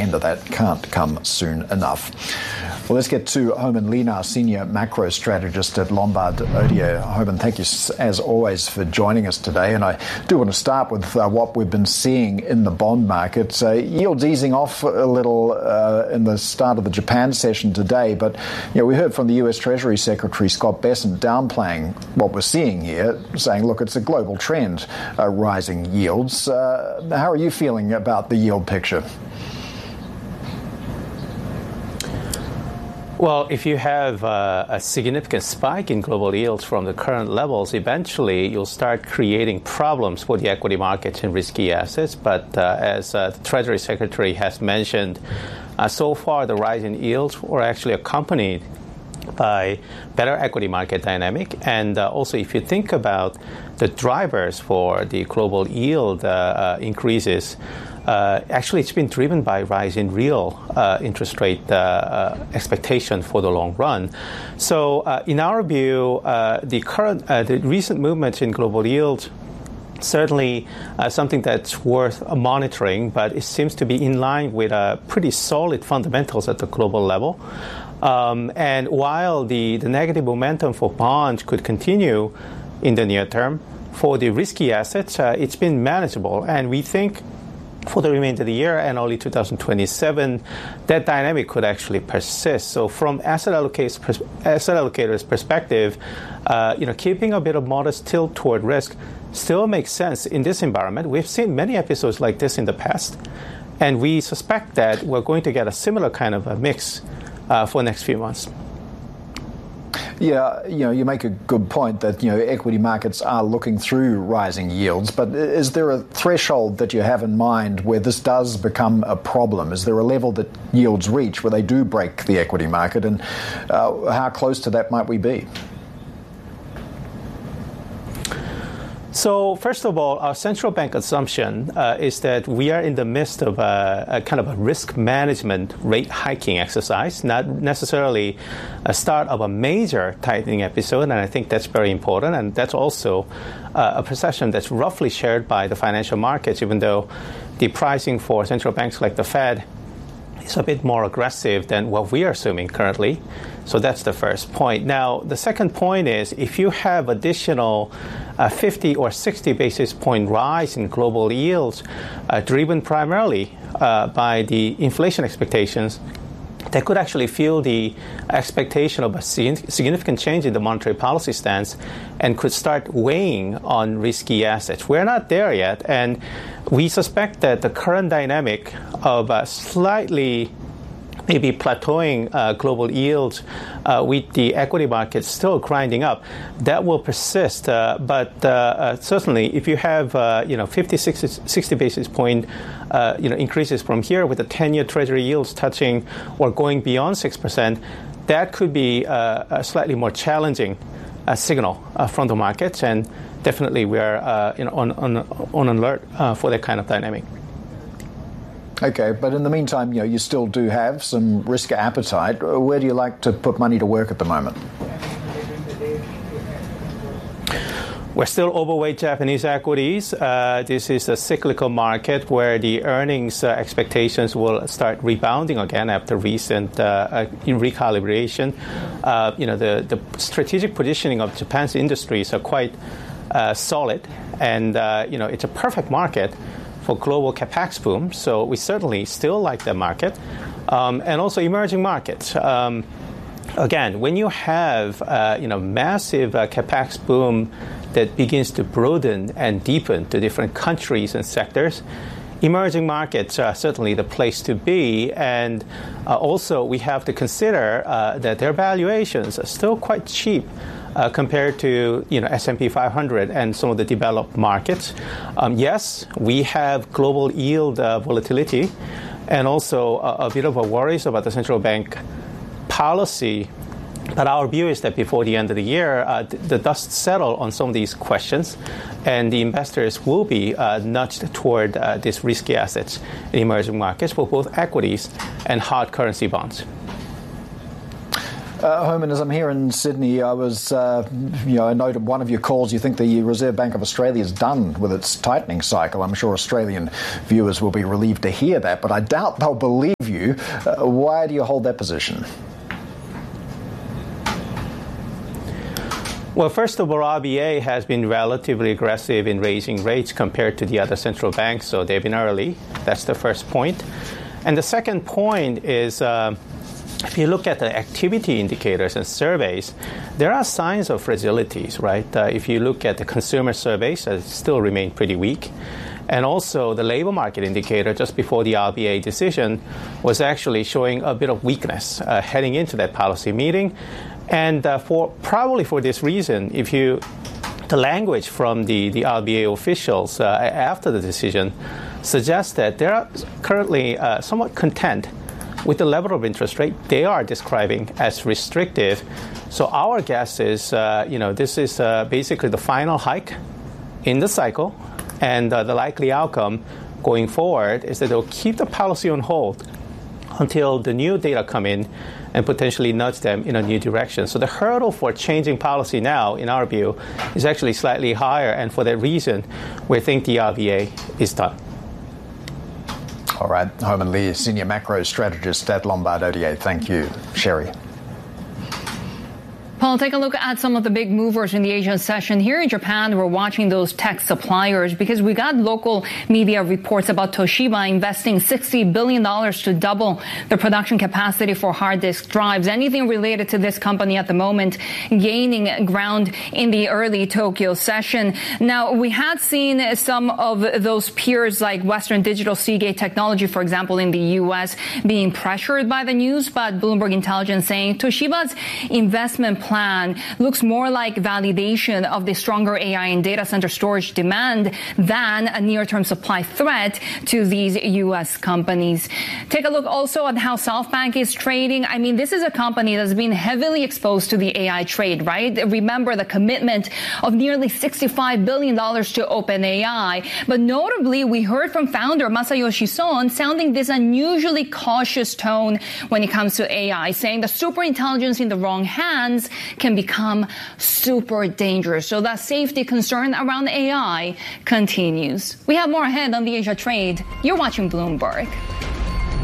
reminder that can't come soon enough. Well, let's get to Homan Lina, Senior Macro Strategist at Lombard Odier. Homan, thank you as always for joining us today. And I do want to start with what we've been seeing in the bond market. Yields easing off a little in the start of the Japan session today. But we heard from the US Treasury Secretary Scott Bessent downplaying what we're seeing here, saying, look, it's a global trend, rising yields. How are you feeling about the yield picture? Well, if you have a significant spike in global yields from the current levels, eventually you'll start creating problems for the equity markets and risky assets. But as the Treasury Secretary has mentioned, so far the rise in yields were actually accompanied by better equity market dynamic. And also, if you think about the drivers for the global yield increases, actually, it's been driven by rise in real interest rate expectation for the long run. So, in our view, the recent movements in global yields certainly something that's worth monitoring, but it seems to be in line with pretty solid fundamentals at the global level. And while the negative momentum for bonds could continue in the near term, for the risky assets, it's been manageable, and we think for the remainder of the year and early 2027, that dynamic could actually persist. So from asset allocators' perspective, keeping a bit of modest tilt toward risk still makes sense in this environment. We've seen many episodes like this in the past, and we suspect that we're going to get a similar kind of a mix for the next few months. Yeah, you make a good point that, equity markets are looking through rising yields, but is there a threshold that you have in mind where this does become a problem? Is there a level that yields reach where they do break the equity market, and how close to that might we be? So first of all, our central bank assumption is that we are in the midst of a kind of a risk management rate hiking exercise, not necessarily a start of a major tightening episode, and I think that's very important, and that's also a perception that's roughly shared by the financial markets, even though the pricing for central banks like the Fed is a bit more aggressive than what we are assuming currently. So that's the first point. Now, the second point is if you have additional 50 or 60 basis point rise in global yields, driven primarily by the inflation expectations, that could actually fuel the expectation of a significant change in the monetary policy stance and could start weighing on risky assets. We're not there yet, and we suspect that the current dynamic of slightly maybe plateauing global yields with the equity markets still grinding up, that will persist. But certainly, if you have 50, 60 basis point increases from here with the 10-year Treasury yields touching or going beyond 6%, that could be a slightly more challenging signal from the markets. And definitely, we are on alert for that kind of dynamic. Okay, but in the meantime, you still do have some risk appetite. Where do you like to put money to work at the moment? We're still overweight Japanese equities. This is a cyclical market where the earnings expectations will start rebounding again after recent recalibration. The strategic positioning of Japan's industries are quite solid, and it's a perfect market for global capex boom. So we certainly still like the market, and also emerging markets. Again, when you have massive capex boom that begins to broaden and deepen to different countries and sectors, emerging markets are certainly the place to be. And also we have to consider that their valuations are still quite cheap compared to S&P 500 and some of the developed markets. Yes, we have global yield volatility and also a bit of a worries about the central bank policy. But our view is that before the end of the year, the dust settle on some of these questions, and the investors will be nudged toward these risky assets in emerging markets for both equities and hard currency bonds. Homan, as I'm here in Sydney, I was, I noted one of your calls. You think the Reserve Bank of Australia is done with its tightening cycle. I'm sure Australian viewers will be relieved to hear that, but I doubt they'll believe you. Why do you hold that position? Well, first of all, RBA has been relatively aggressive in raising rates compared to the other central banks, so they've been early. That's the first point. And the second point is, if you look at the activity indicators and surveys, there are signs of fragilities, right? If you look at the consumer surveys, it still remain pretty weak. And also the labor market indicator just before the RBA decision was actually showing a bit of weakness heading into that policy meeting. And probably for this reason, the language from the RBA officials after the decision suggests that they are currently somewhat content with the level of interest rate they are describing as restrictive. So our guess is, this is basically the final hike in the cycle, and the likely outcome going forward is that they'll keep the policy on hold until the new data come in and potentially nudge them in a new direction. So the hurdle for changing policy now, in our view, is actually slightly higher, and for that reason, we think the RBA is done. All right, Homan Lee, Senior Macro Strategist at Lombard Odier. Thank you. Sherry. Paul, take a look at some of the big movers in the Asian session. Here in Japan, we're watching those tech suppliers because we got local media reports about Toshiba investing $60 billion to double the production capacity for hard disk drives. Anything related to this company at the moment gaining ground in the early Tokyo session. Now, we had seen some of those peers like Western Digital, Seagate Technology, for example, in the U.S. being pressured by the news, but Bloomberg Intelligence saying Toshiba's investment plan looks more like validation of the stronger AI and data center storage demand than a near-term supply threat to these U.S. companies. Take a look also at how SoftBank is trading. I mean, this is a company that's been heavily exposed to the AI trade, right? Remember the commitment of nearly $65 billion to OpenAI. But notably, we heard from founder Masayoshi Son sounding this unusually cautious tone when it comes to AI, saying the superintelligence in the wrong hands can become super dangerous. So that safety concern around AI continues. We have more ahead on the Asia Trade. You're watching Bloomberg.